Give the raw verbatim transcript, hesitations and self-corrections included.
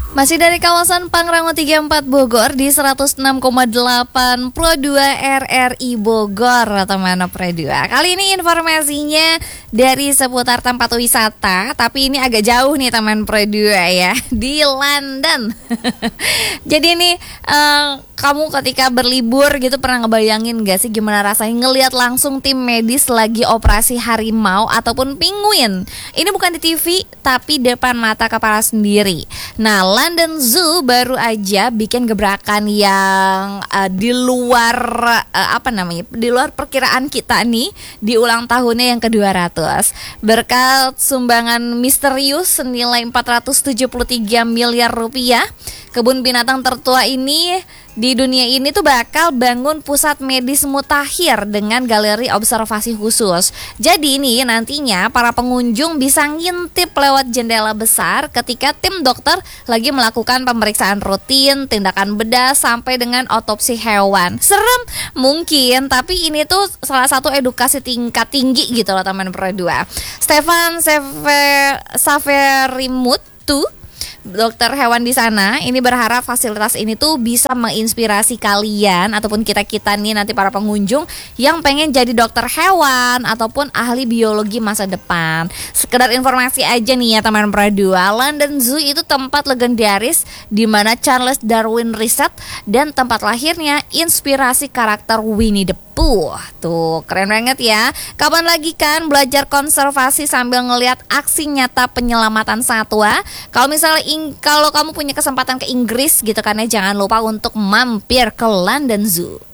Masih dari kawasan Pangrango tiga puluh empat Bogor di seratus enam koma delapan Pro dua R R I Bogor, teman Pro dua. Kali ini informasinya dari seputar tempat wisata, tapi ini agak jauh nih teman Pro dua ya, di London. Jadi ini uh, kamu ketika berlibur gitu pernah ngebayangin gak sih gimana rasanya ngelihat langsung tim medis lagi operasi harimau ataupun penguin? Ini bukan di T V tapi depan mata kepala sendiri. Nah, London Zoo baru aja bikin gebrakan yang uh, di luar uh, apa namanya? Di luar perkiraan kita nih di ulang tahunnya yang ke dua ratus. Berkat sumbangan misterius senilai empat ratus tujuh puluh tiga miliar rupiah, kebun binatang tertua ini di dunia ini tuh bakal bangun pusat medis mutakhir dengan galeri observasi khusus. Jadi ini nantinya para pengunjung bisa ngintip lewat jendela besar ketika tim dokter lagi melakukan pemeriksaan rutin, tindakan bedah sampai dengan otopsi hewan. Serem mungkin, tapi ini tuh salah satu edukasi tingkat tinggi gitu loh teman Pro dua. Stefan Saverimut tuh dokter hewan di sana ini berharap fasilitas ini tuh bisa menginspirasi kalian ataupun kita-kita nih nanti para pengunjung yang pengen jadi dokter hewan ataupun ahli biologi masa depan. Sekedar informasi aja nih ya teman Pro dua, London Zoo itu tempat legendaris di mana Charles Darwin riset dan tempat lahirnya inspirasi karakter Winnie the Pooh. Tuh, keren banget ya. Kapan lagi kan belajar konservasi sambil ngelihat aksi nyata penyelamatan satwa? Kalau misalnya ing- kalau kamu punya kesempatan ke Inggris gitu kan ya, jangan lupa untuk mampir ke London Zoo.